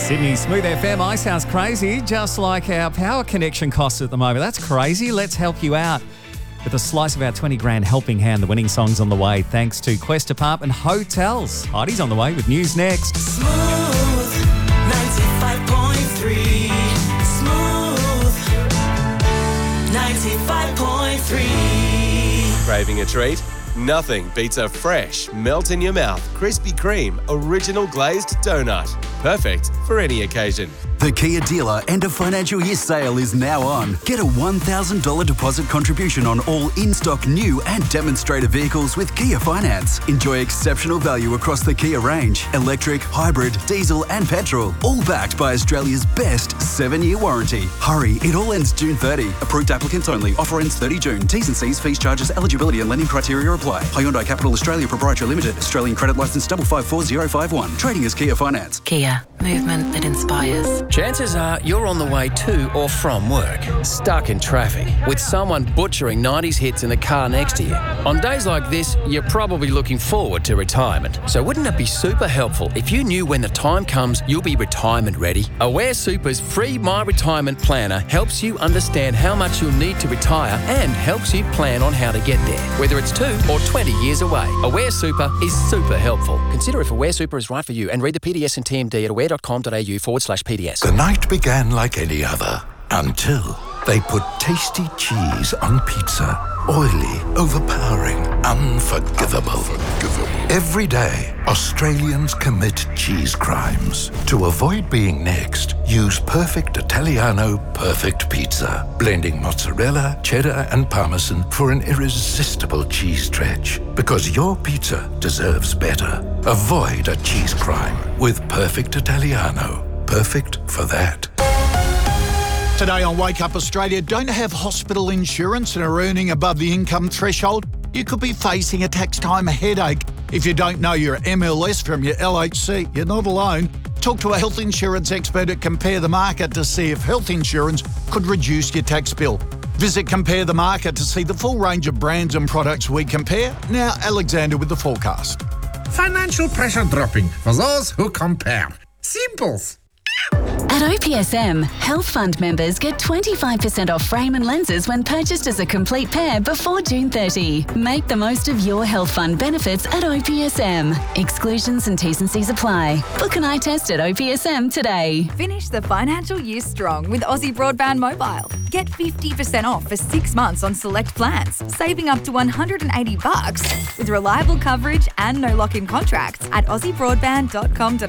Sydney Smooth FM, I sounds crazy, just like our power connection costs at the moment. That's crazy. Let's help you out with a slice of our 20 grand helping hand. The winning song's on the way thanks to Quest Apartment Hotels. Heidi's on the way with news next. Smooth 95.3. Smooth 95.3. Craving a treat? Nothing beats a fresh, melt-in-your-mouth Krispy Kreme original glazed donut. Perfect for any occasion. The Kia dealer end of financial year sale is now on. Get a $1,000 deposit contribution on all in-stock new and demonstrator vehicles with Kia Finance. Enjoy exceptional value across the Kia range. Electric, hybrid, diesel and petrol. All backed by Australia's best 7-year warranty. Hurry, it all ends June 30. Approved applicants only. Offer ends 30 June. T's and C's, fees, charges, eligibility and lending criteria apply. Hyundai Capital Australia Proprietary Limited. Australian credit licence 554051. Trading as Kia Finance. Kia. Movement that inspires. Chances are you're on the way to or from work, stuck in traffic, with someone butchering 90s hits in the car next to you. On days like this, you're probably looking forward to retirement. So wouldn't it be super helpful if you knew when the time comes you'll be retirement ready? Aware Super's free My Retirement Planner helps you understand how much you'll need to retire and helps you plan on how to get there, whether it's 2 or 20 years away. Aware Super is super helpful. Consider if Aware Super is right for you and read the PDS and TMD at aware.com.au/PDS. The night began like any other until they put tasty cheese on pizza. Oily, overpowering, unforgivable. Every day, Australians commit cheese crimes. To avoid being next, use Perfect Italiano Perfect Pizza, blending mozzarella, cheddar and parmesan for an irresistible cheese stretch. Because your pizza deserves better. Avoid a cheese crime with Perfect Italiano. Perfect for that. Today on Wake Up Australia, don't have hospital insurance and are earning above the income threshold? You could be facing a tax time headache. If you don't know your MLS from your LHC, you're not alone. Talk to a health insurance expert at Compare the Market to see if health insurance could reduce your tax bill. Visit Compare the Market to see the full range of brands and products we compare. Now, Alexander with the forecast. Financial pressure dropping for those who compare. Simples. At OPSM, Health Fund members get 25% off frame and lenses when purchased as a complete pair before June 30. Make the most of your Health Fund benefits at OPSM. Exclusions and T's and C's apply. Book an eye test at OPSM today. Finish the financial year strong with Aussie Broadband Mobile. Get 50% off for 6 months on select plans, saving up to $180 with reliable coverage and no lock-in contracts at aussiebroadband.com.au.